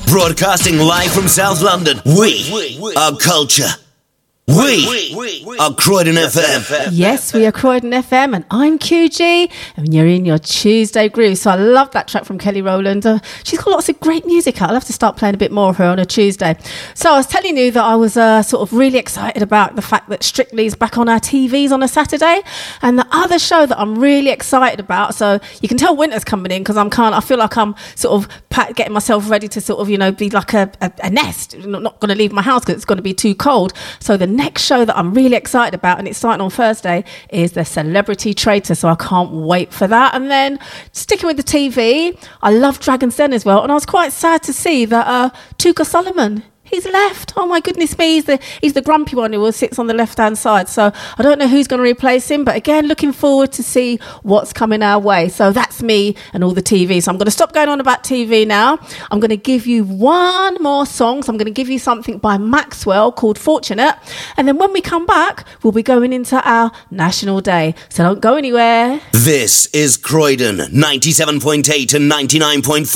Broadcasting live from South London. We are culture. We are Croydon FM. Yes, we are Croydon FM, and I'm QG, and you're in your Tuesday groove. So I love that track from Kelly Rowland. She's got lots of great music out. I'll have to start playing a bit more of her on a Tuesday. So I was telling you that I was sort of really excited about the fact that Strictly's back on our TVs on a Saturday, and the other show that I'm really excited about. So you can tell winter's coming in because I feel like I'm sort of getting myself ready to sort of be like a nest. I'm not going to leave my house because it's going to be too cold. So the next show that I'm really excited about, and it's starting on Thursday, is The Celebrity Traitor. So I can't wait for that. And then sticking with the TV, I love Dragon's Den as well, and I was quite sad to see that Tuka Solomon, he's left. Oh my goodness me, he's the grumpy one who sits on the left hand side. So I don't know who's going to replace him, but again, looking forward to see what's coming our way. So that's me and all the TV. So I'm going to stop going on about TV now. I'm going to give you one more song. So I'm going to give you something by Maxwell called Fortunate, and then when we come back, we'll be going into our National Day. So don't go anywhere. This is Croydon 97.8 and 99.4.